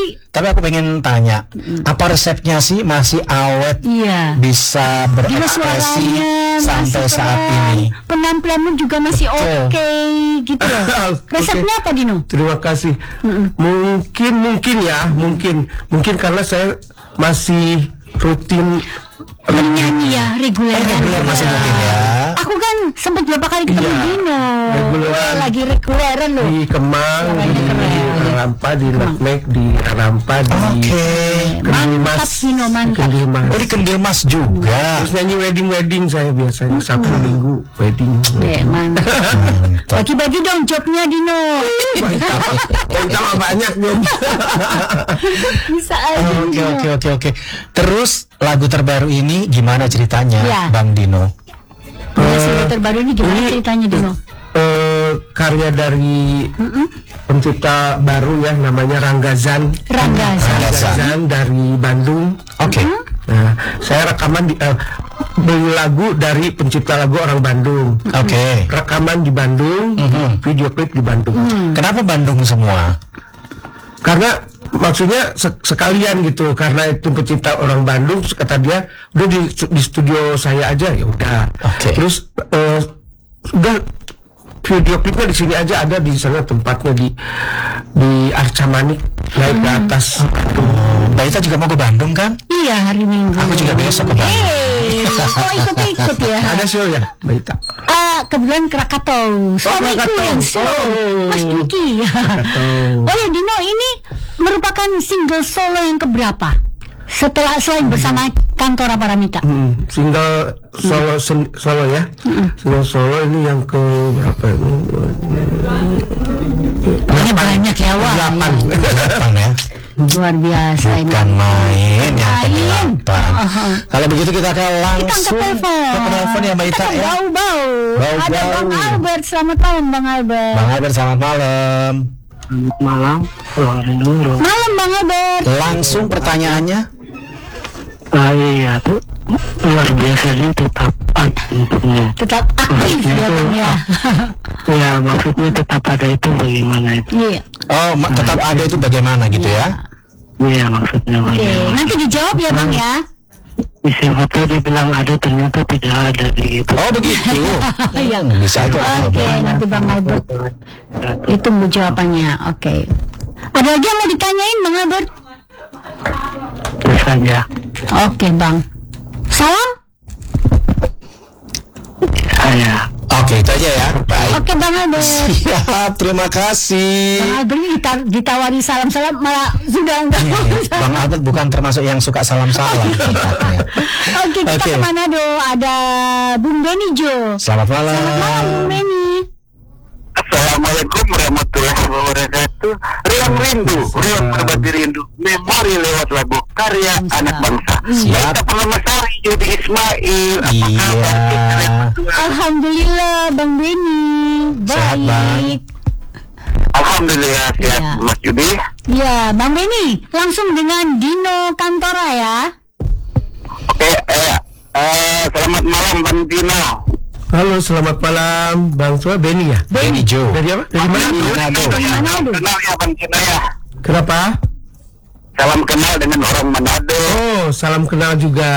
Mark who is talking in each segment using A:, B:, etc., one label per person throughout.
A: Tapi aku pengen tanya, apa resepnya sih masih awet, bisa berekspresi sampai saat ini?
B: Penampilanmu juga masih oke gitu loh. Resepnya apa, Dino?
C: Terima kasih. Mungkin karena saya masih rutin
B: menyanyi ya, reguler
A: masih rutin ya.
B: Aku kan sempat beberapa kali ketemu Dino. Lagi reguleran loh.
C: Di Kemang, di Rarampa, di Nutmeg, di Rarampa, di
B: mantap Dino, mantap.
A: Oh, di Kendil Mas juga.
C: Terus nyanyi wedding saya biasanya Sabtu Minggu wedding.
B: Mantap. Bagi-bagi dong jobnya Dino.
C: Kita banyak dong.
B: Bisa aja.
A: Oke. Terus lagu terbaru ini gimana ceritanya, Bang Dino?
B: Lagu terbaru ini gimana ceritanya, Dino?
C: Karya dari pencipta baru ya, namanya Ranggazan dari Bandung.
A: Oke.
C: Nah, saya rekaman beli lagu dari pencipta lagu orang Bandung.
A: Oke.
C: Rekaman di Bandung, video klip di Bandung.
A: Kenapa Bandung semua?
C: Karena maksudnya sekalian gitu, karena itu pencipta orang Bandung, kata dia udah di studio saya aja, ya udah. Terus udah video klipnya di sini aja, ada di sana tempatnya di Arca Manik, naik ke atas.
A: Mbak Ita juga mau ke Bandung kan?
B: Iya, hari Minggu.
A: Aku juga besok ke Bandung.
B: Ikut ya.
C: Ada show ya, Mbak Ita?
B: Kebetulan Krakatau. Suamiku yang show, Mas Duki. Oh ya, Dino, ini merupakan single solo yang keberapa? Selain bersama Kantora Paramita.
C: Single solo ya. Single solo ini yang ke berapa ini?
B: Ini banyak ya, Wak.
A: 8 ya.
B: Luar biasa ini.
A: Bukan main yang ke-8. Kalau begitu kita akan langsung ke telepon ya, Mbak Ita ya.
B: Bau-bau. Ada Bang Albert. Selamat malam, Bang Albert.
A: Bang Albert, selamat malam.
C: Malam.
B: Malam, Bang Albert.
A: Langsung pertanyaannya.
C: Iya tuh luar biasanya tetap
B: aktif ya.
C: Ya, maksudnya tetap ada itu bagaimana itu?
B: Iya.
A: Oh, tetap ada itu bagaimana gitu ya?
C: Iya, maksudnya bagaimana?
B: Nanti dijawab ya, Bang ya.
C: Siapa tuh dibilang ada, ternyata tidak ada gitu.
A: Oh, begitu.
B: Iya,
A: bisa itu.
B: Oke, nanti Bang Albert itu jawabannya. Oke. Ada lagi yang mau ditanyain, Bang Albert?
C: Terus aja.
B: Oke, Bang. Salam?
C: Saya.
A: Oke, itu aja ya. Baik.
B: Oke, Bang Albert.
A: Siap, terima kasih.
B: Bang Albert ini ditawari salam-salam malah sudah enggak.
A: Bang Albert bukan termasuk yang suka salam-salam.
B: Oke, kita ke Manado. Ada Bung Beni Jo.
A: Selamat malam.
B: Selamat malam, Bung Beni.
D: Assalamualaikum warahmatullahi wabarakatuh. Riang rindu, riang berbagi rindu, memori lewat lagu karya anak bangsa.
A: Siap.
D: Kita Permamasari, Yudi Ismail.
A: Iya.
B: Alhamdulillah, Bang Beni.
A: Sehat, Bang.
B: Baik.
D: Alhamdulillah sehat,
B: Iya.
D: Mas Yudi.
B: Ya, Bang Beni, langsung dengan Dino Kantora ya.
D: Oke, selamat malam Bang Dino.
C: Halo, selamat malam, Bang Sua, Beni ya?
A: Beni Jo.
C: Dari apa? Dari mana?
A: Manado.
B: Manado.
D: Kenal ya Bang Dino ya.
C: Kenapa?
D: Salam kenal dengan orang Manado.
C: Oh, salam kenal juga.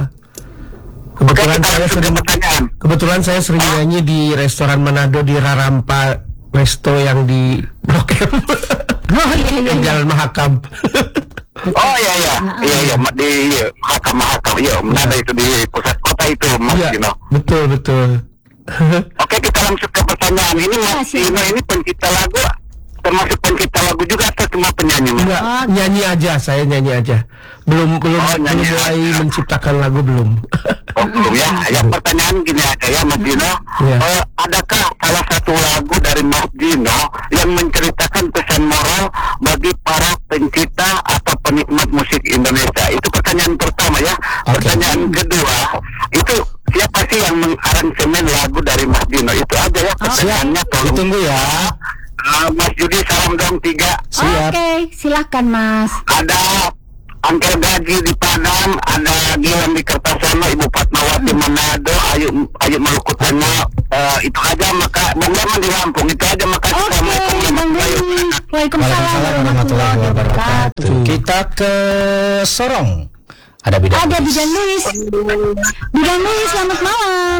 D: Oke,
C: Kebetulan
D: kita
C: saya
D: langsung ke
C: sering
D: pertanyaan.
C: sering nyanyi di restoran Manado di Rarampa Resto yang di Blok M.
B: Oh iya.
C: Di Jalan Mahakam.
D: Oh iya di Mahakam ya, Manado itu di pusat kota itu Mas
C: Iya,
D: Dino.
C: betul.
D: Oke, kita langsung ke pertanyaan ini. Mas Dino ini pencipta lagu, termasuk pencipta lagu juga atau cuma penyanyi? Mas?
C: Enggak, saya nyanyi aja. Belum
D: nyanyi
C: mulai
D: aja.
C: menciptakan lagu belum.
D: Oh, belum ya. Yang pertanyaan gini aja ya Mas Dino.
C: Iya.
D: Adakah salah satu lagu dari Mas Dino yang menceritakan pesan moral bagi para pencipta atau penikmat musik Indonesia? Itu pertanyaan pertama ya.
A: Oke.
D: Pertanyaan kedua, itu siapa sih yang mengaransemen lagu dari Mas Dino? Itu aja ya pertanyaannya. Tolong.
A: Ditunggu ya.
D: Mas Yudi, salam dong 3.
A: Siap.
B: Oke, silakan Mas.
D: Ada Angkel Gaji di Padang, ada Gilang di Kertasono, Ibu Fatmawati Manado, Ayu Maluku Tengah. Itu aja, maka Bang Leman di Lampung. Itu aja, makasih.
B: Oke, Bang Beni. Waalaikumsalam
A: Waalaikumsalam warahmatullahi wabarakatuh. kita ke Sorong. Ada Bidan
B: Luis. Bidan Luis, selamat malam.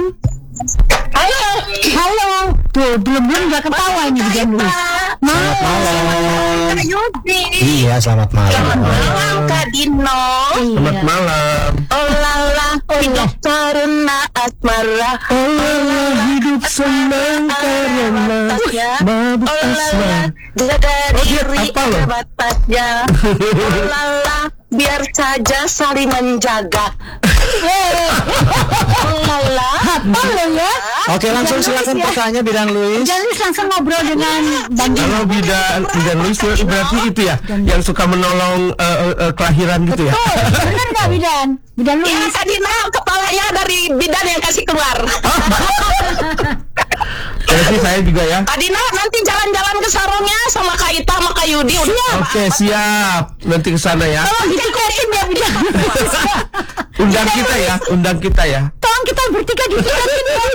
B: Halo. Tuh, belum udah ketawa ini Bidan Luis.
A: Selamat malam.
E: Kak Yudi.
A: Iya, selamat malam.
E: Selamat malam Kak Dino.
C: Selamat malam.
E: Oh lala, hidup karena asmara.
C: Oh lala, hidup senang karena mabuk asmara.
E: Jaga diri
C: apa lo?
E: batasnya. Oh lala, biar saja saling menjaga. Oh lala,
B: Apa lo ya?
A: Oke, langsung silakan pertanyaan Bidan Luis.
B: Bidan Luis langsung ngobrol dengan Bang Dino.
C: Kalau bidan Luis berarti itu ya, yang suka menolong kelahiran gitu ya.
B: Benar nggak Bidan? Bidan
E: ya
B: Luis.
E: Kak Dina kepalanya dari bidan yang kasih keluar.
C: Jadi saya juga ya.
E: Kak Dina nanti jalan-jalan ke Sarongnya sama Kak Ita sama Kak Yudi.
C: Oke, siap. Nanti ke sana ya.
B: Tolong ditiketin ya Bidan.
C: Undang kita ya.
B: Tolong kita bertiga ditiketin ya.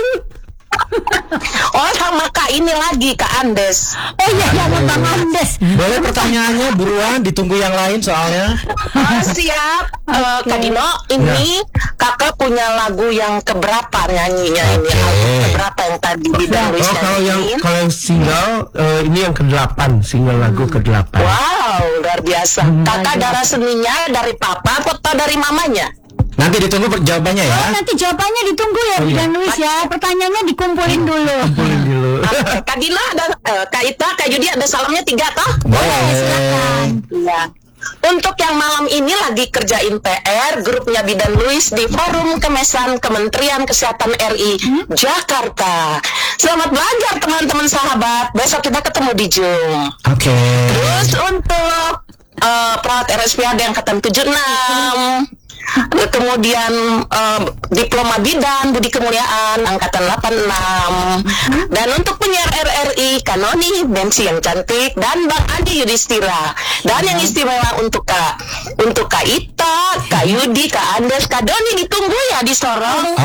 E: Oh sama Kak ini lagi Kak Andes.
B: Oh iya, sama Bang Andes.
A: Boleh pertanyaannya buruan, ditunggu yang lain soalnya.
E: Siap. Kak Dino, ini kakak punya lagu yang keberapa nyanyinya ini? Lagu keberapa yang tadi Bidan Luis
C: Kalau
E: nyanyiin?
C: yang single ini yang ke-8, single lagu ke-8.
E: Wow, luar biasa. Kakak darah seninya dari papa atau dari mamanya?
A: Nanti ditunggu jawabannya ya.
B: Nanti jawabannya ditunggu ya Bidan Luis ya. Pertanyaannya dikumpulin dulu.
E: Kak Dina ada Kak Ita, Kak Yudi ada salamnya 3 toh?
A: Boleh.
B: Silakan.
E: Iya. Untuk yang malam ini lagi kerjain PR, grupnya Bidan Luis di Forum Kemesan Kementerian Kesehatan RI Jakarta. Selamat belajar teman-teman sahabat. Besok kita ketemu di Zoom.
A: Oke.
E: Terus untuk perawat RSPAD angkatan 76, kemudian diploma bidan Budi Kemuliaan angkatan 86, dan untuk penyiar RRI Kanoni Bensi yang cantik, dan Bang Andi Yudhistira, dan yang istimewa untuk Kak Ita, Kak Yudi, Kak Andes, Kak Doni ditunggu ya di Sorong.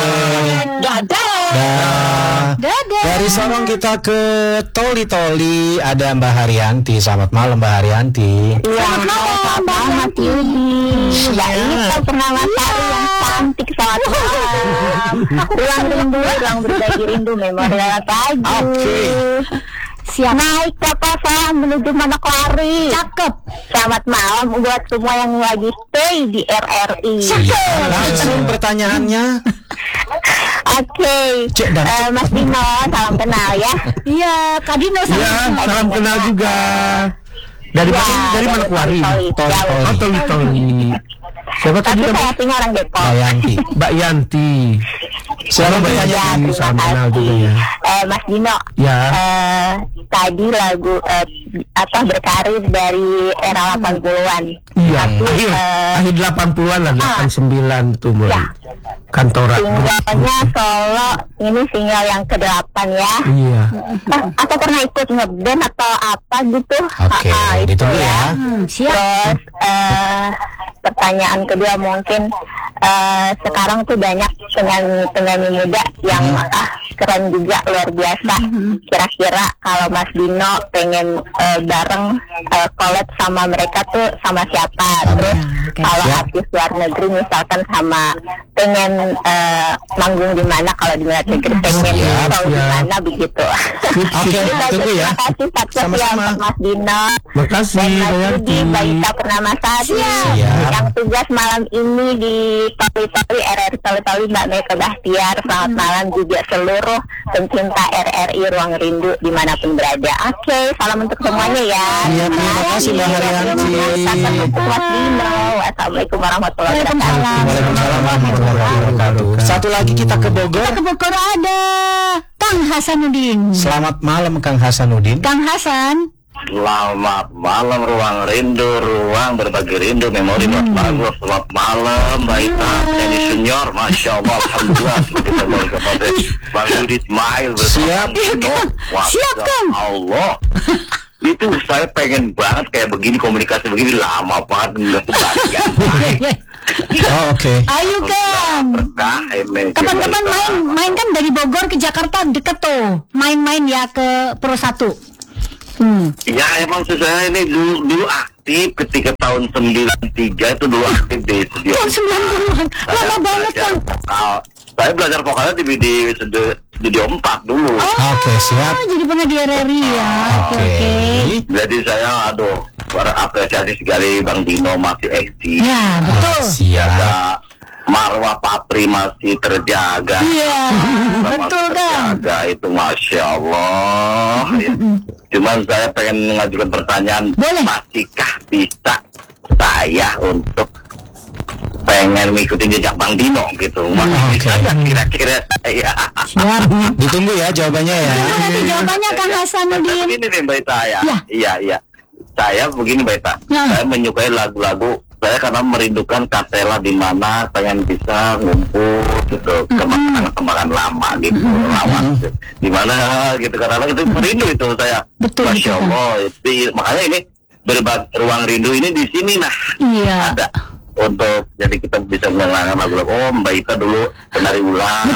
E: Dadah.
A: Dari Sorong kita ke Toli ada Mbak Haryanti. Selamat malam Mbak Haryanti.
B: Selamat malam Bang Yudi.
E: Ya ini kan pernah matahari yang cantik, selamat malam. Ruang berbagi rindu memorial pagi.
A: Oke.
B: Siap.
E: Naik kapal saya menuju Manokwari.
B: Cakep.
E: Selamat malam buat semua yang lagi stay di RRI.
A: Langsung pertanyaannya.
E: Oke. Mas Dino, salam kenal ya.
B: Iya, Kak Dino
C: Salam kenal juga. Dari Manokwari. Toli. Siapa tadi?
E: Tapi saya tinggal orang Depok.
C: Mbak Yanti. Selamat bertanya. Salam kenal juga ya.
E: Mas Dino.
C: Ya.
E: Tadi lagu berkarir dari era 80-an.
C: Iya. Akhir 80-an lah, 89 tuh mulai. Kantoran.
E: Singlenya solo, ini single yang ke-8 ya.
C: Iya.
E: Atau pernah ikut ngeband atau apa gitu?
A: Oke, ditunggu ya.
B: Siap.
E: Terus pertanyaan kedua mungkin sekarang tuh banyak penyanyi muda yang keren juga, luar biasa. Kira-kira kalau Mas Dino pengen bareng collab sama mereka tuh sama siapa? Terus kalau artis luar negeri misalkan sama pengen manggung di mana, kalau di luar negeri pengen tahu di mana begitu.
A: Oke, tunggu ya.
E: Terima kasih
A: Sama-sama.
E: Mas Dino.
C: Makasih
E: Dan Mas
C: banyak.
E: Yudi, Mbak Ita Purnamasari yang tugas malam ini di Toli RRI Toli Mbak Meka Bahtiar. Selamat malam juga seluruh pencinta RRI Ruang Rindu dimanapun berada. Oke, salam untuk semuanya ya.
A: Iya, terima kasih Mbak Haryanti.
E: Mas Dino. Assalamualaikum warahmatullahi wabarakatuh.
A: Waalaikumsalam warahmatullahi wabarakatuh. Satu lagi kita ke Bogor.
B: Ke Bogor ada Kang Hasanuddin.
A: Selamat malam Kang Hasanuddin.
B: Kang Hasan.
D: Selamat malam Ruang Rindu, ruang berbagi rindu, memori buat lagu. Selamat malam Mbak Ita, penyanyi senior, Masya Allah, Alhamdulillah. Kita baru kepada Bang Yudi Ismail
A: Siap.
B: Siap, Kang.
D: Allah. Itu saya pengen banget kayak begini, komunikasi begini lama banget nggak kebagian.
A: Oh, oke.
B: Ayo Kang. Kapan-kapan main kan dari Bogor ke Jakarta deket tuh. Main-main ya ke Pro 1.
D: Ya emang susah ini dulu aktif ketika tahun 93 itu dulu aktif di studio.
B: Tahun 90-an, lama banget kan.
D: Saya belajar vokalnya di studio 4 dulu.
A: Oke, siap.
B: Jadi pernah di RRI ya. Oke.
D: Jadi saya berapresiasi sekali Bang Dino masih aktif.
B: Ya, betul.
A: Siap.
D: Ada marwah Papri masih terjaga.
B: Iya, betul kan.
D: Terjaga itu Masya Allah. Ya. Cuman saya pengen mengajukan pertanyaan.
B: Boleh.
D: Masihkah bisa saya untuk pengen mengikuti jejak Bang Dino gitu? Kira-kira saya.
B: Siap.
A: Ditunggu ya jawabannya ya.
B: Nanti jawabannya Kang Hasanuddin.
D: Begini nih Mbak Ita ya. Iya. Saya begini Mbak Ita. Saya menyukai lagu-lagu saya karena merindukan Katela di mana pengen bisa ngumpul gitu kemakanan lama gitu lawan di mana gitu karena itu merindu itu saya.
B: Betul,
D: Masya Allah itu makanya ini ruang rindu ini di sini ada untuk jadi kita bisa mengenalkan lagu-lagu Mbak Ita dulu penari ular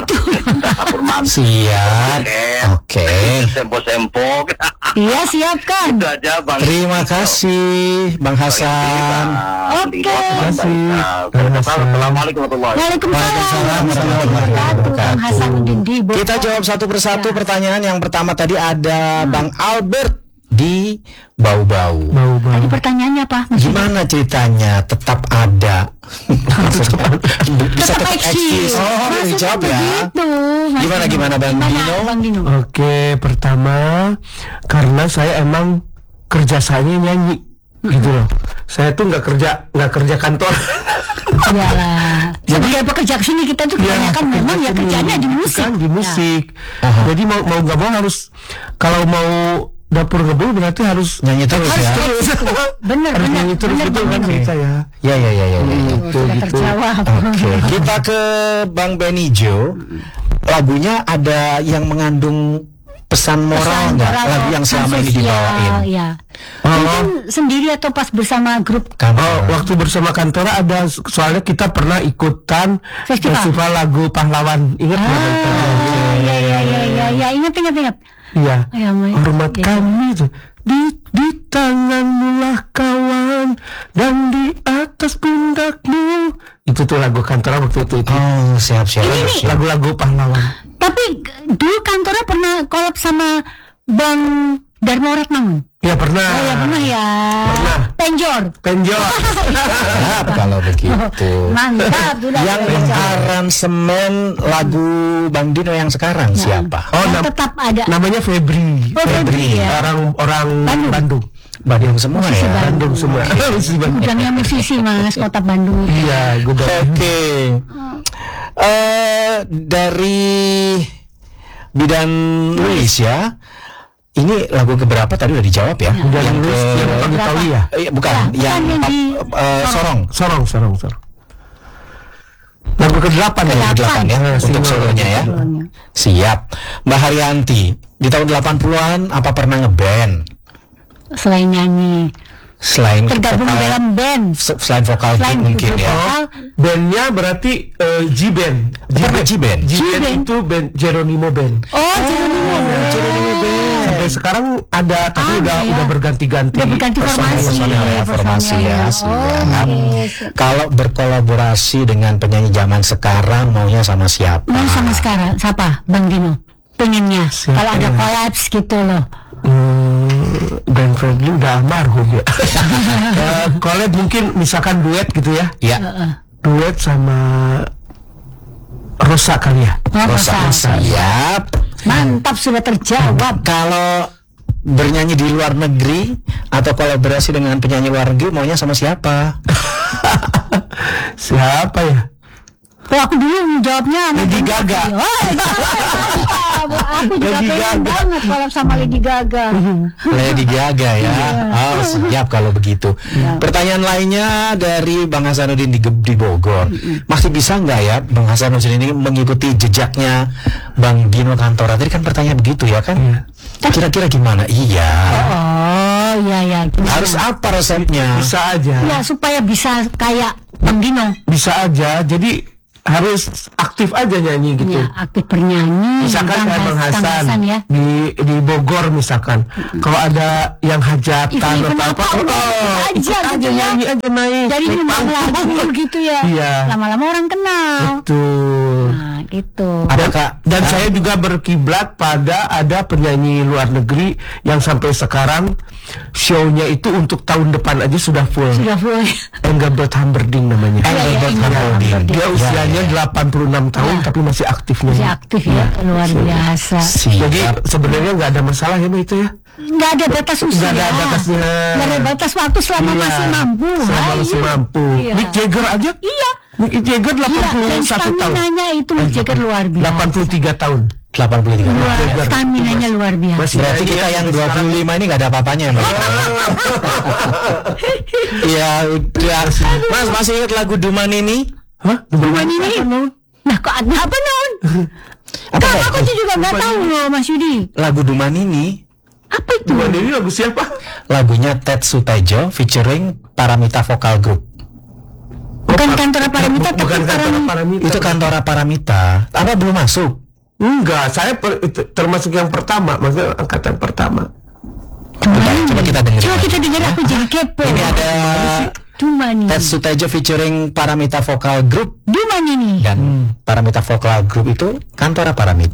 A: siap. Oke.
D: Sempo
B: Iya, siap kan.
D: Itu aja Bang.
A: Terima kasih Bang Hasan.
B: Oke.
C: Terima kasih.
D: Assalamualaikum warahmatullahi
A: Waalaikumsalam warahmatullahi
B: Kang Hasanuddin di Bogor.
A: Kita jawab satu persatu pertanyaan. Yang pertama tadi ada Bang Albert di Bau-Bau.
B: Tadi pertanyaannya apa?
A: Gimana ceritanya tetap ada? Bisa tetap eksis. Dijawab ya. Gimana Bang Dino?
C: Oke, pertama karena saya emang kerja saya nyanyi gitu loh. Saya tuh nggak kerja kantor.
B: Iyalah. Sebagai pekerja kesini kita tuh kebanyakan memang ya kerjanya di musik.
C: Kan di musik. Jadi mau nggak mau harus kalau mau dapur ngebul berarti harus
A: nyanyi terus ya.
B: Bener.
C: Nyanyi terus itu kan cerita ya.
A: Ya.
B: Sudah terjawab.
A: Oke, kita ke Bang Benijo. Lagunya ada yang mengandung pesan moral nggak? Lagu yang selama ini dibawain.
B: Iya. Mungkin sendiri atau pas bersama grup?
C: Waktu bersama Kantora ada, soalnya kita pernah ikutan festival lagu pahlawan. Ingat nggak?
B: Iya, ingat.
C: Iya, hormat kami tuh di tanganmu lah kawan dan di atas pundakmu. Itu tuh lagu Kantora waktu itu.
A: Oh, siap.
C: Lagu-lagu pahlawan.
B: Tapi dulu Kantora pernah collab sama Bang Darmo Ratmangun.
C: Ya pernah.
B: Oh ya pernah ya. Penjor.
A: Siap kalau begitu.
B: Mantap.
A: Yang aransemen lagu Bang Dino yang sekarang siapa?
B: Tetap ada.
C: Namanya Febri.
B: Febri ya.
C: Orang Bandung.
A: Bandung semua ya.
C: Bandung semua.
B: Gudangnya musisi Mas, kota Bandung.
C: Iya,
A: Oke. Dari Bidan Luis ya. Ini lagu keberapa tadi udah dijawab ya?
C: Yang Betawi ya?
A: Bukan, yang Sorong.
C: Lagu ke-8
A: ya untuk solonya ya. Siap. Mbak Haryanti, di tahun 80-an apa pernah ngeband?
B: Selain nyanyi.
A: Selain
B: tergabung dalam band.
A: Selain vokal mungkin ya.
C: Bandnya berarti G-Band.
A: G-Band
C: itu band Jeronimo Band.
B: Oh, Jeronimo Band.
C: Sampai sekarang ada, tapi udah berganti-ganti.
B: Udah berganti formasi
A: ya. Kalau berkolaborasi dengan penyanyi zaman sekarang maunya sama siapa?
B: Mau sama sekarang siapa? Bang Dino. Pengennya kalau ada kolaps gitu loh.
C: Glenn Fredly udah almarhum ya. Collab mungkin misalkan duet gitu ya.
A: Iya.
C: Duet sama Rosa kali ya.
B: Rosa.
A: Siap.
B: Mantap, sudah terjawab.
A: Kalau bernyanyi di luar negeri atau kolaborasi dengan penyanyi luar negeri maunya sama siapa?
C: Siapa ya?
B: Aku dulu jawabnya
C: Lady Gaga.
B: Aku juga pengen banget collab sama Lady Gaga.
A: Lady Gaga ya. Oh, siap kalau begitu. Pertanyaan lainnya dari Bang Hasanuddin di Bogor. Masih bisa nggak ya Bang Hasanuddin ini mengikuti jejaknya Bang Dino Kantora? Tadi kan pertanyaan begitu ya kan? Kira-kira gimana? Iya.
B: Oh iya.
A: Harus apa resepnya?
C: Bisa aja.
B: Ya supaya bisa kayak Bang Dino.
C: Bisa aja. Jadi harus aktif aja nyanyi gitu.
B: Ya, aktif bernyanyi.
C: Misalkan kayak Bang Hasan
B: ya.
C: di Bogor misalkan, kalau ada yang hajatan
B: Event
C: atau apa,
B: aja
C: ikut
B: gitu ya.
C: nyanyi aja naik.
B: Jadi nyumbang lagu gitu ya.
C: Iya.
B: Lama-lama orang kenal.
C: Betul.
B: Nah, gitu.
C: Dan saya juga berkiblat pada ada penyanyi luar negeri yang sampai sekarang show-nya itu untuk tahun depan aja sudah full.
B: Sudah full.
C: Engelbert Humperdinck namanya.
B: Engelbert Humperdinck.
C: Dia usianya 86 tahun tapi masih aktif nyanyi.
B: Masih aktif ya, luar biasa.
C: Jadi sebenarnya nggak ada masalah ya Mbak itu ya.
B: Nggak ada batas usia.
C: Nggak ada batasnya.
B: Nggak ada batas waktu selama masih mampu.
C: Selama masih mampu.
B: Iya.
C: Mick Jagger aja.
B: Iya.
C: Mick Jagger 81 tahun.
B: Staminanya itu Mick Jagger luar biasa.
C: 83 tahun.
A: 83
B: Staminanya luar biasa.
A: Berarti kita yang 25 ini gak ada apa-apanya ya Mas? Iya udah. Mas masih ingat lagu Duman ini?
C: Hah?
B: Duman ini? Nah kok ada apa non?
A: Apa
B: Kak, aku juga nggak tahu loh Mas Yudi.
A: Lagu Duman ini?
B: Apa itu?
C: Duman ini lagu siapa?
A: Lagunya Ted Sutejo featuring Paramita Vocal Group.
B: Bukan Kantora Paramita,
C: Bukan Kantora Paramita.
A: Itu Kantora Paramita. Apa belum masuk?
C: Enggak, saya termasuk yang pertama, maksudnya angkatan pertama.
A: Coba kita dengerin.
B: Coba kita dengar, aku jadi kepo.
A: Ini ada
B: Duman ini.
A: Ted Sutejo featuring Paramita Vocal Group.
B: Duman ini.
A: Dan Paramita Vocal Group itu Kantora Paramita.